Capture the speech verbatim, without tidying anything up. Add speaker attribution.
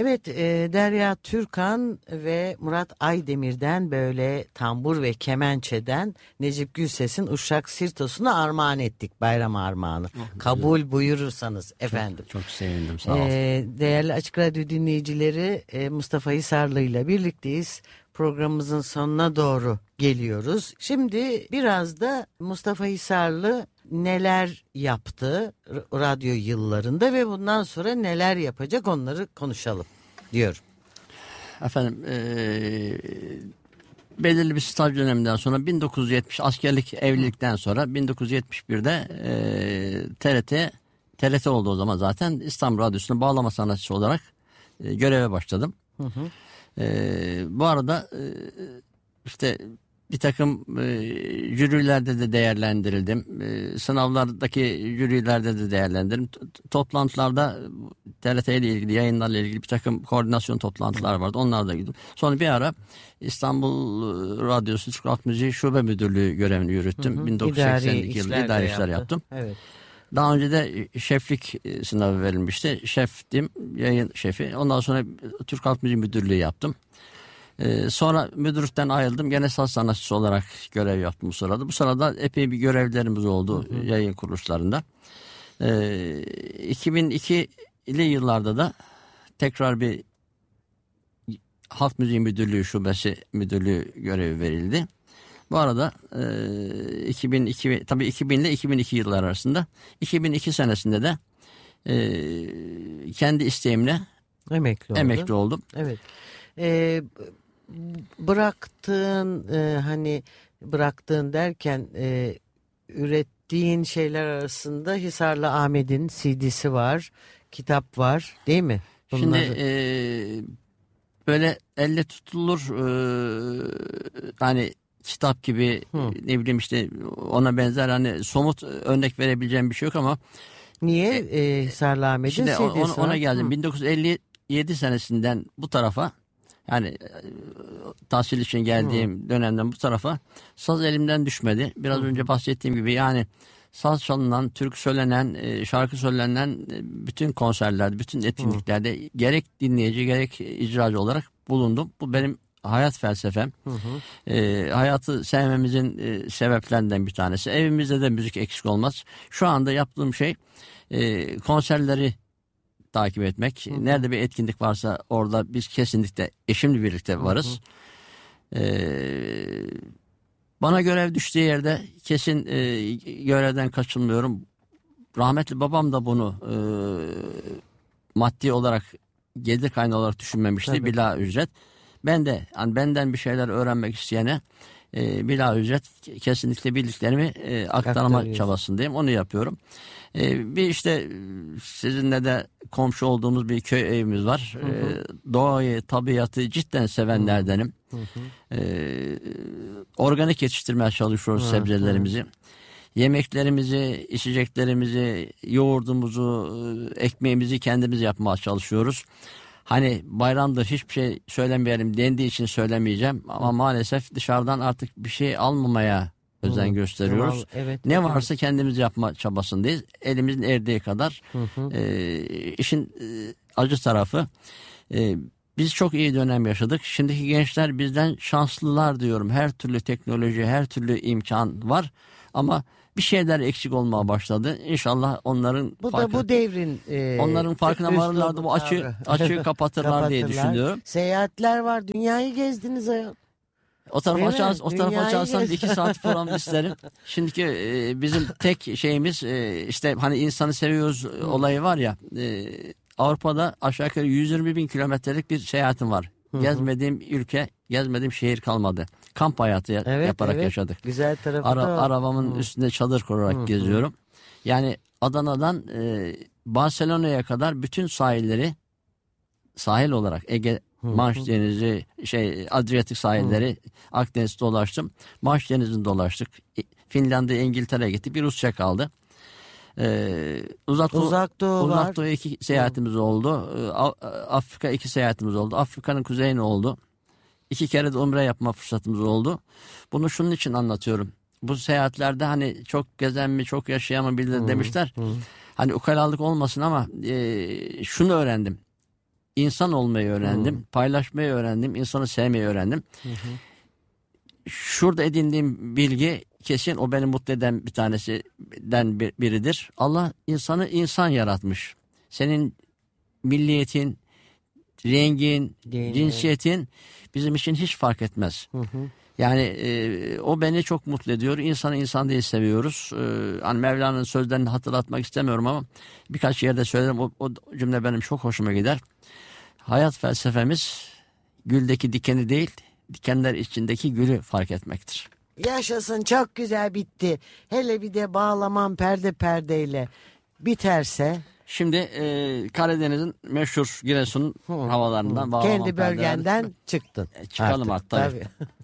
Speaker 1: Evet, e, Derya Türkan ve Murat Aydemir'den böyle tambur ve kemençeden Necip Gülses'in Uşak Sirtos'unu armağan ettik, bayram armağanı. Oh, kabul güzel. Buyurursanız efendim.
Speaker 2: Çok, çok sevindim, sağ olun.
Speaker 1: E, değerli Açık Radyo dinleyicileri, e, Mustafa Hisarlı ile birlikteyiz. Programımızın sonuna doğru geliyoruz. Şimdi biraz da Mustafa Hisarlı neler yaptı radyo yıllarında ve bundan sonra neler yapacak, onları konuşalım diyorum.
Speaker 2: Efendim e, belirli bir staj döneminden sonra bin dokuz yüz yetmiş askerlik evlilikten sonra bin dokuz yüz yetmiş birde e, T R T T R T oldu o zaman zaten, İstanbul Radyosu'nun bağlama sanatçısı olarak e, göreve başladım. Hı hı. E, bu arada e, işte bir takım e, jürilerde de değerlendirildim. E, sınavlardaki jürilerde de değerlendirdim. T- toplantılarda T R T ile ilgili, yayınlarla ilgili bir takım koordinasyon toplantılar vardı. Onlara gittim. Sonra bir ara İstanbul Radyosu Türk Halk Müziği Şube Müdürlüğü görevini yürüttüm. Hı hı. bin dokuz yüz seksen iki yılında idari işler yaptım.
Speaker 1: Evet.
Speaker 2: Daha önce de şeflik sınavı verilmişti. Şeftim, yayın şefi. Ondan sonra Türk Halk Müziği Müdürlüğü yaptım. Ee, sonra müdürlükten ayrıldım. Gene saz sanatçısı olarak görev yaptım bu sırada. Bu sırada epey bir görevlerimiz oldu, hı hı, yayın kuruluşlarında. Ee, iki bin ikili yıllarda da tekrar bir Halk Müziği Müdürlüğü Şubesi Müdürlüğü görevi verildi. Bu arada e, iki bin iki, tabii iki bin ile iki bin iki yıllar arasında, iki bin iki senesinde de e, kendi isteğimle
Speaker 1: emekli,
Speaker 2: emekli oldum.
Speaker 1: Evet. Ee, bıraktığın e, hani bıraktığın derken e, ürettiğin şeyler arasında Hisarlı Ahmet'in C D'si var, kitap var, değil mi?
Speaker 2: Bunları... Şimdi e, böyle elle tutulur e, hani kitap gibi, Hı. ne bileyim işte ona benzer hani somut örnek verebileceğim bir şey yok ama
Speaker 1: niye e, Hisarlı Ahmet'in
Speaker 2: şimdi
Speaker 1: C D'si
Speaker 2: ona, ona geldim.
Speaker 1: Hı.
Speaker 2: bin dokuz yüz elli yedi senesinden bu tarafa, yani tahsil için geldiğim Hı. dönemden bu tarafa saz elimden düşmedi. Biraz Hı. önce bahsettiğim gibi, yani saz çalınan, türkü söylenen, şarkı söylenen bütün konserlerde, bütün etkinliklerde Hı. gerek dinleyici gerek icracı olarak bulundum. Bu benim hayat felsefem. Hı hı. E, hayatı sevmemizin e, sebeplerinden bir tanesi. Evimizde de müzik eksik olmaz. Şu anda yaptığım şey e, konserleri takip etmek. Hı hı. Nerede bir etkinlik varsa orada biz kesinlikle eşimle birlikte varız. Hı hı. E, bana görev düştüğü yerde kesin e, görevden kaçınmıyorum. Rahmetli babam da bunu e, maddi olarak, gelir kaynağı olarak düşünmemişti. Tabii. Bila ücret. Ben de hani benden bir şeyler öğrenmek isteyene e, bila ücret kesinlikle bildiklerimi e, aktarma çabasındayım. Onu yapıyorum. E, bir işte sizinle de komşu olduğumuz bir köy evimiz var. Hı hı. E, doğayı, tabiatı cidden sevenlerdenim. Hı hı. E, organik yetiştirmeye çalışıyoruz, hı hı, sebzelerimizi. Yemeklerimizi, içeceklerimizi, yoğurdumuzu, ekmeğimizi kendimiz yapmaya çalışıyoruz. Hani bayramdır hiçbir şey söylemeyelim dendiği için söylemeyeceğim ama maalesef dışarıdan artık bir şey almamaya özen hı, gösteriyoruz. Tamam, evet, ne varsa kendimiz yapma çabasındayız. Elimizin erdiği kadar. Hı hı. E, işin e, acı tarafı, e, biz çok iyi dönem yaşadık. Şimdiki gençler bizden şanslılar diyorum. Her türlü teknoloji, her türlü imkan var ama bir şeyler eksik olmaya başladı. İnşallah onların
Speaker 1: bu
Speaker 2: farkı,
Speaker 1: da bu devrin e,
Speaker 2: onların farkına varırlar da bu açığı açığı kapatırlar diye düşünüyorum.
Speaker 1: Seyahatler var. Dünyayı gezdiniz ayol.
Speaker 2: O tarafa açarsanız, o tarafa açarsanız iki saat program isterim. Şimdiki e, bizim tek şeyimiz e, işte hani insanı seviyoruz Hı. olayı var ya. E, Avrupa'da aşağı yukarı yüz yirmi bin kilometrelik bir seyahatim var. Hı hı. Gezmediğim ülke, gezmediğim şehir kalmadı. Kamp hayatı evet, yaparak
Speaker 1: evet.
Speaker 2: yaşadık.
Speaker 1: Güzel tarafı
Speaker 2: Ara,
Speaker 1: da
Speaker 2: arabamın hı. üstünde çadır kurarak hı hı. geziyorum. Yani Adana'dan e, Barcelona'ya kadar bütün sahilleri, sahil olarak Ege, hı hı. Manş Denizi, şey Adriyatik sahilleri, hı. Akdeniz'de dolaştım. Manş Denizi'nde dolaştık. Finlandiya, İngiltere'ye gitti. Bir Rusya kaldı. Ee, uzak,
Speaker 1: uzak Doğu
Speaker 2: uzak
Speaker 1: var.
Speaker 2: Doğu iki seyahatimiz Hı. oldu. Afrika iki seyahatimiz oldu. Afrika'nın kuzeyine oldu. İki kere de umre yapma fırsatımız oldu. Bunu şunun için anlatıyorum. Bu seyahatlerde hani çok gezen mi, çok yaşayan mı bilir demişler. Hı. Hani ukalalık olmasın ama e, şunu öğrendim. insan olmayı öğrendim. Hı. Paylaşmayı öğrendim. İnsanı sevmeyi öğrendim. Hı hı. Şurada edindiğim bilgi kesin o beni mutlu eden bir tanesinden biridir. Allah insanı insan yaratmış. Senin milliyetin, rengin, Değil cinsiyetin mi? Bizim için hiç fark etmez. Hı hı. Yani e, o beni çok mutlu ediyor. İnsanı insan diye seviyoruz. E, hani Mevlana'nın sözlerini hatırlatmak istemiyorum ama birkaç yerde söylerim. O, o cümle benim çok hoşuma gider. Hayat felsefemiz güldeki dikeni değil, dikenler içindeki gülü fark etmektir.
Speaker 1: Yaşasın, çok güzel bitti. Hele bir de bağlamam perde perdeyle biterse.
Speaker 2: Şimdi e, Karadeniz'in meşhur Giresun havalarından bağlamam
Speaker 1: kendi bölgenden perdeler. Çıktın.
Speaker 2: E, çıkalım
Speaker 1: artık,
Speaker 2: hatta.
Speaker 1: Tabii.